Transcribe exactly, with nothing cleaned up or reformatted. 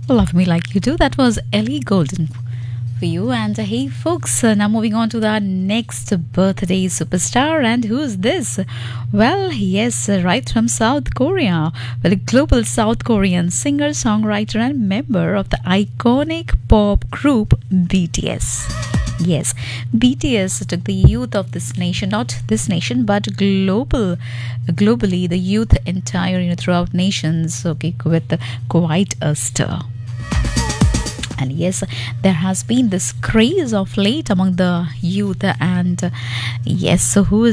Love Me Like You Do. That was Ellie Golden for you. And uh, hey, folks, uh, now moving on to the next birthday superstar. And who's this? Well, yes, uh, right from South Korea. Well, a global South Korean singer, songwriter, and member of the iconic pop group B T S. Yes, B T S took the youth of this nation, not this nation, but global, globally, the youth entire, you know, throughout nations, okay, with quite a stir. And yes, there has been this craze of late among the youth, and uh, yes, so who